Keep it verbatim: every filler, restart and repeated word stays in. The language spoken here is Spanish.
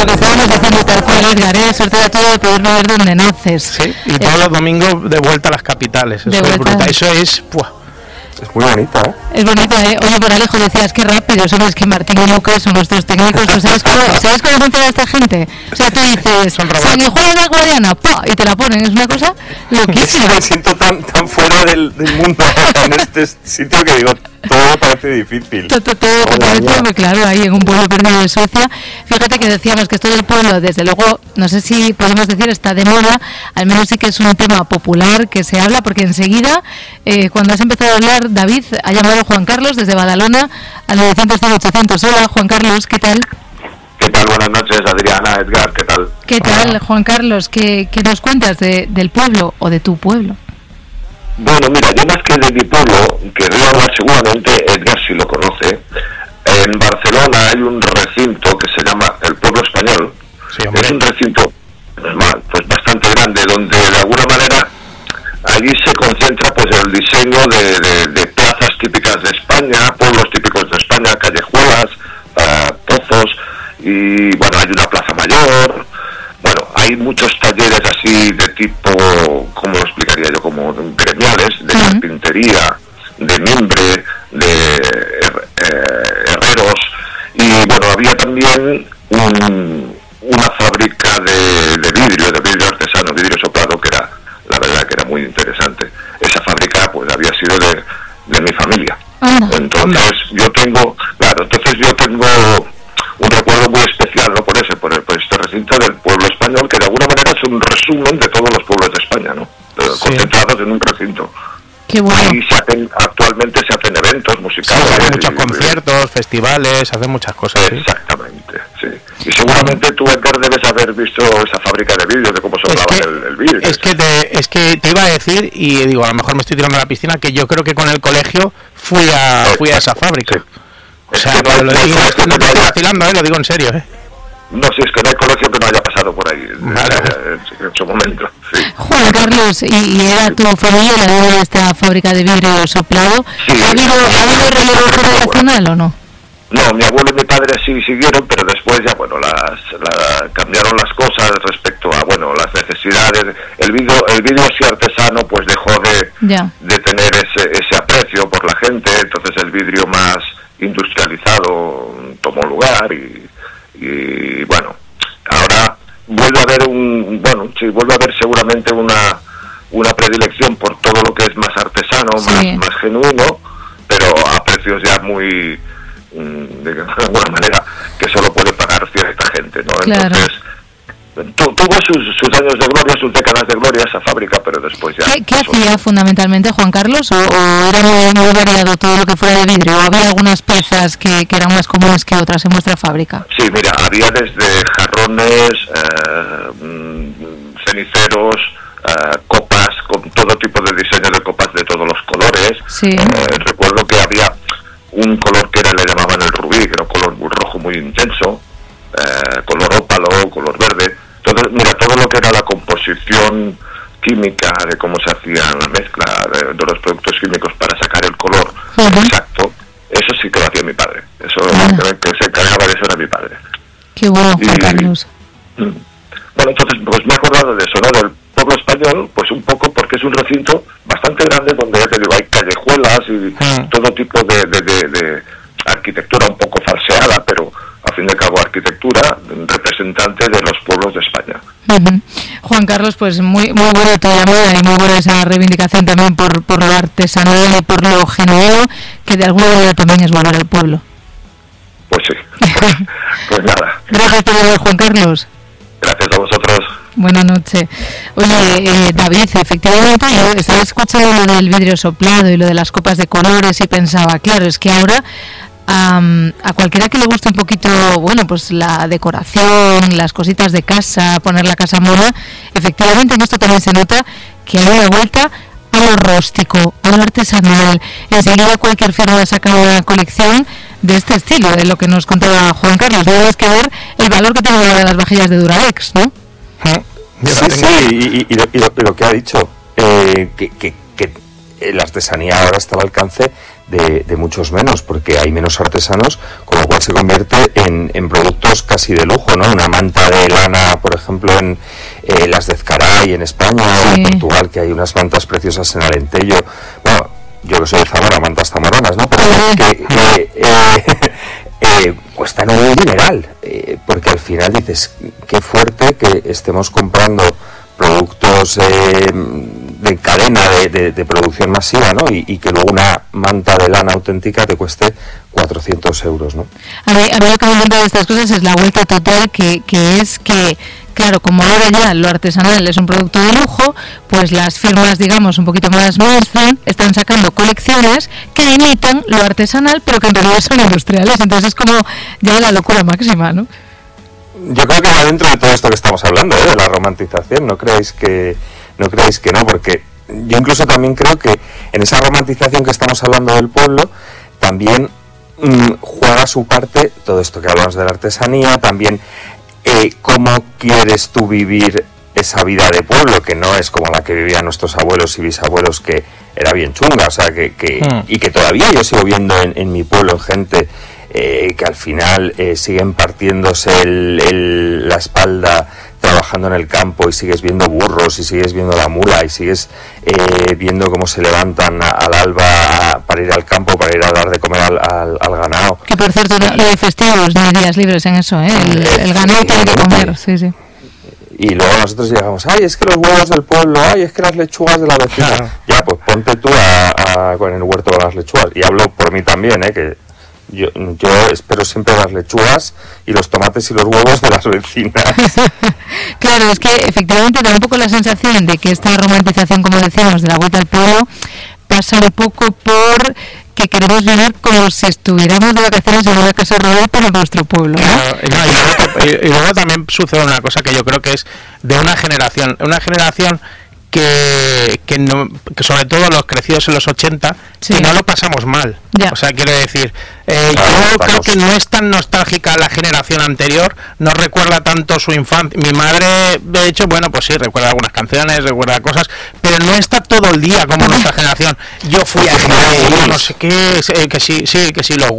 lo que estábamos diciendo tal cual, Edgar, ¿eh? Suerte a todo de poder ver dónde naces. Sí, y todos eh, los domingos de vuelta a las capitales. Eso es brutal. Eso es... ¡Puah! Es muy bonita, ¿eh? Es bonita, ¿eh? Oye, por Alejo decías que rápido, sabes que Martín y Lucas son nuestros técnicos. ¿Tú sabes cómo, ¿sabes cómo funciona esta gente? O sea, tú dices, sanguijuela de Guadiana, ¡pa! Y te la ponen, es una cosa loquísima. Me siento tan, tan fuera del, del mundo en este sitio que digo, todo me parece difícil. Todo, todo, todo te parece muy claro, ahí en un pueblo perdido de Suecia. Fíjate que decíamos que esto del pueblo, desde luego, no sé si podemos decir está de moda, al menos sí que es un tema popular que se habla, porque enseguida, eh, cuando has empezado a hablar, David ha llamado a Juan Carlos desde Badalona al novecientos cero ochocientos. Hola, Juan Carlos, ¿qué tal? ¿Qué tal? Buenas noches, Adriana, Edgar, ¿qué tal? ¿Qué tal, Juan Carlos? ¿Qué, qué nos cuentas de, del pueblo o de tu pueblo? Bueno, mira, yo más que de mi pueblo, querría hablar seguramente, Edgar si lo conoce, en Barcelona hay un recinto que se llama el Pueblo Español. Sí, es un recinto pues bastante grande, donde de alguna manera allí se concentra pues el diseño de, de, de plazas típicas de España, pueblos típicos de España, callejuelas, uh, pozos, y bueno, hay una plaza mayor. Bueno, hay muchos talleres así de tipo, ¿cómo lo explicaría yo? Como gremiales, de uh-huh. carpintería, de mimbre, de eh, herreros, y bueno, había también un, una fábrica de, de vidrio, de vidrio artesano, vidrio soplado, que era, la verdad que era muy interesante. Esa fábrica pues había sido de, de mi familia. Uh-huh. Entonces yo tengo, claro, entonces yo tengo un recuerdo muy especial, ¿no? Por ese, por, el, por este recinto del pueblo español, que de alguna manera es un resumen de todos los pueblos de España, ¿no? Sí. Concentrados en un recinto. Qué bueno. Ahí se hacen, actualmente se hacen eventos musicales. Sí, se hacen muchos y, conciertos, y, festivales, se hacen muchas cosas. Exactamente, sí. sí. Y seguramente tú, Edgar, debes haber visto esa fábrica de vidrio, de cómo soplaba es que, el, el vidrio. Es que, te, es que te iba a decir, y digo, a lo mejor me estoy tirando a la piscina, que yo creo que con el colegio fui a, fui a esa fábrica. Sí. O sea, no, lo digo, no te estoy vacilando, ¿eh? Lo digo en serio, ¿eh? No, si es que no hay colegio que no haya pasado por ahí vale. en, en su momento. Sí. Juan Carlos, ¿y, y era tu familia la dueña de esta fábrica de vidrio soplado? Sí, ¿Ha habido, ¿ha habido relevo generacional o no? No, mi abuelo y mi padre sí siguieron, pero después ya, bueno, las, la, cambiaron las cosas respecto a, bueno, las necesidades. El vidrio, el vidrio así artesano, pues dejó de, de tener ese, ese aprecio por la gente, entonces el vidrio más industrializado tomó lugar y, y bueno, ahora vuelve a haber un, bueno, sí, vuelve a haber seguramente una, una predilección por todo lo que es más artesano, sí. más, más genuino, pero a precios ya muy, de alguna manera, que solo puede pagar cierta gente, ¿no? Claro. Entonces, tuvo sus, sus años de gloria, sus décadas de gloria esa fábrica, pero después ya... ¿Qué, qué hacía fundamentalmente, Juan Carlos? ¿O, o era muy, muy variado todo lo que fuera de vidrio? ¿O había algunas piezas que, que eran más comunes que otras en vuestra fábrica? Sí, mira, había desde jarrones, eh, ceniceros, eh, copas, con todo tipo de diseño de copas de todos los colores. Sí. Eh, recuerdo que había un color que era, le llamaban el rubí, que era un color muy rojo muy intenso, eh, color ópalo, color verde. Entonces, mira, todo lo que era la composición química, de cómo se hacía la mezcla de, de los productos químicos para sacar el color uh-huh. exacto, eso sí que lo hacía mi padre. Eso, uh-huh. que se encargaba de eso era mi padre. Qué bueno, Juan Carlos. Bueno, entonces, pues me he acordado de eso, ¿no? Del pueblo español, pues un poco porque es un recinto bastante grande donde, ya te digo, hay callejuelas y uh-huh. todo tipo de, de, de, de arquitectura un poco falseada, pero a fin de cabo arquitectura representante de los pueblos de España. Uh-huh. Juan Carlos, pues muy muy buena tu llamada y muy buena esa reivindicación también por, por lo artesanal y por lo genuino, que de alguna manera también es volver al pueblo. Pues sí, pues, pues nada. Gracias por venir, Juan Carlos. Gracias a vosotros. Buenas noches. Oye, eh, David, efectivamente yo estaba escuchando lo del vidrio soplado y lo de las copas de colores y pensaba, claro, es que ahora Um, a cualquiera que le guste un poquito, bueno, pues la decoración, las cositas de casa, poner la casa moda, efectivamente en esto también se nota que hay una vuelta a lo rústico, a lo artesanal. Enseguida cualquier firma saca una colección de este estilo, de lo que nos contaba Juan Carlos. Debes que ver el valor que tienen ahora las vajillas de Duralex, ¿no? Sí, sí, y, y, y, lo, y, lo, y lo que ha dicho, eh, que, que, que la artesanía ahora está al alcance de, de muchos menos, porque hay menos artesanos, con lo cual se convierte en, en productos casi de lujo, ¿no? Una manta de lana, por ejemplo, en eh, las de Ezcaray en España, sí. o en Portugal, que hay unas mantas preciosas en Alentejo. Bueno, yo que soy de Zamora, mantas zamoranas, ¿no? Pero que, que eh, eh, cuestan un dineral, eh, porque al final dices, qué fuerte que estemos comprando productos eh, de cadena de, de, de producción masiva, ¿no? Y, y que luego una manta de lana auténtica te cueste cuatrocientos euros, ¿no? A mí, a mí lo que me encanta de estas cosas es la vuelta total, que, que es que, claro, como ahora ya lo artesanal es un producto de lujo, pues las firmas, digamos, un poquito más mainstream están sacando colecciones que imitan lo artesanal, pero que en realidad son industriales. Entonces es como ya la locura máxima, ¿no? Yo creo que va dentro de todo esto que estamos hablando, ¿eh? De la romantización. ¿No creéis que no creéis que no? Porque yo incluso también creo que en esa romantización que estamos hablando del pueblo también mmm, juega su parte todo esto que hablamos de la artesanía, también eh, cómo quieres tú vivir esa vida de pueblo, que no es como la que vivían nuestros abuelos y bisabuelos, que era bien chunga, o sea, que, que mm. y que todavía yo sigo viendo en, en mi pueblo gente Eh, que al final eh, siguen partiéndose el, el, la espalda trabajando en el campo, y sigues viendo burros y sigues viendo la mula y sigues eh, viendo cómo se levantan a, al alba a, para ir al campo, para ir a dar de comer al, al, al ganado. Que por cierto no, no hay festivos ni días libres en eso, ¿eh? el, el ganado tiene que comer, sí, sí. Y luego nosotros llegamos, ay, es que los huevos del pueblo, ay, es que las lechugas de la vecina. Claro. Ya, pues ponte tú a, a, con el huerto con las lechugas. Y hablo por mí también, ¿eh? que Yo, yo espero siempre las lechugas y los tomates y los huevos de las vecinas. Claro, es que efectivamente da un poco la sensación de que esta romantización, como decíamos, de la vuelta al pueblo pasa un poco por que queremos vivir como si estuviéramos de vacaciones en una casa rural para nuestro pueblo, ¿no? Claro, y, no, y, luego, y, y luego también sucede una cosa que yo creo que es de una generación, una generación que, que, no, que sobre todo los crecidos en los ochenta, sí. que no lo pasamos mal. Ya. O sea, quiero decir, eh, claro, yo creo que no es tan nostálgica la generación anterior, no recuerda tanto su infancia. Mi madre, de hecho, bueno, pues sí, recuerda algunas canciones, recuerda cosas, pero no está todo el día como nuestra generación. Yo fui a no sé qué, que sí, sí, que sí, los